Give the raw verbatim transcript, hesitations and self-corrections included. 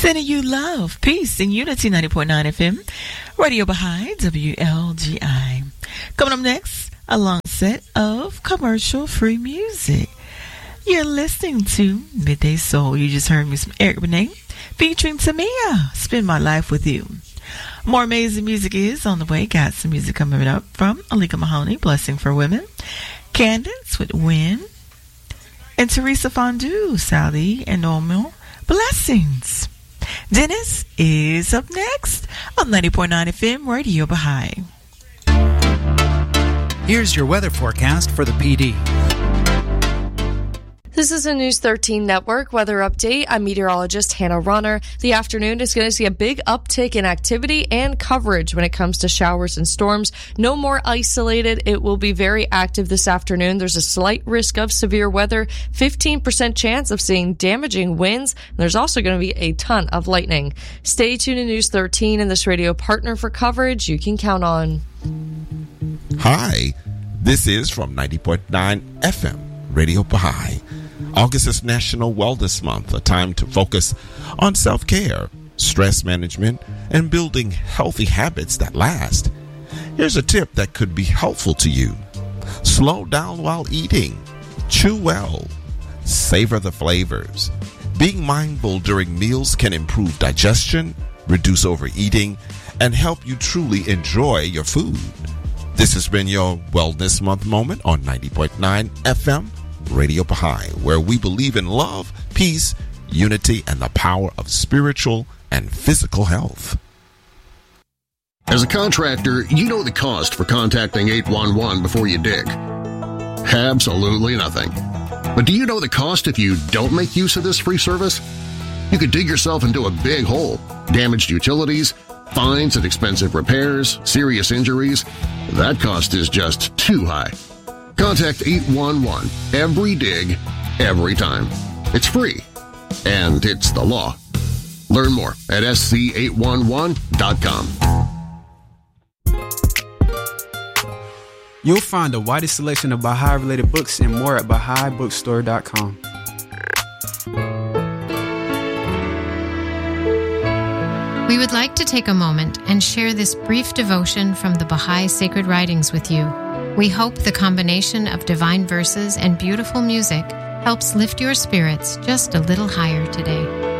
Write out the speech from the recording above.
Sending you love, peace, and unity. Ninety point nine F M, Radio Baha'i, W L G I. Coming up next, a long set of commercial-free music. You're listening to Midday Soul. You just heard me some Eric Benet featuring Tamia. Spend My Life With You. More amazing music is on the way. Got some music coming up from Alika Mahoney, Blessing for Women. Candace with Win. And Teresa Fondue, Sally and Normal, Blessings. Dennis is up next on ninety point nine F M, Radio Baha'i. Here's your weather forecast for the P D. This is a News thirteen Network weather update. I'm meteorologist Hannah Runner. The afternoon is going to see a big uptick in activity and coverage when it comes to showers and storms. No more isolated. It will be very active this afternoon. There's a slight risk of severe weather, fifteen percent chance of seeing damaging winds. And there's also going to be a ton of lightning. Stay tuned to News thirteen and this radio partner for coverage you can count on. Hi, this is from ninety point nine F M, Radio Baha'i. August is National Wellness Month, a time to focus on self-care, stress management, and building healthy habits that last. Here's a tip that could be helpful to you. Slow down while eating. Chew well. Savor the flavors. Being mindful during meals can improve digestion, reduce overeating, and help you truly enjoy your food. This has been your Wellness Month moment on ninety point nine F M, Radio Baha'i, where we believe in love, peace, unity, and the power of spiritual and physical health. As a contractor, you know the cost for contacting eight one one before you dig. Absolutely nothing. But do you know the cost if you don't make use of this free service? You could dig yourself into a big hole, damaged utilities, fines and expensive repairs, serious injuries. That cost is just too high. Contact eight one one every dig, every time. It's free, and it's the law. Learn more at S C eight one one dot com. You'll find the widest selection of Baha'i-related books and more at Baha'i Bookstore dot com. We would like to take a moment and share this brief devotion from the Baha'i Sacred Writings with you. We hope the combination of divine verses and beautiful music helps lift your spirits just a little higher today.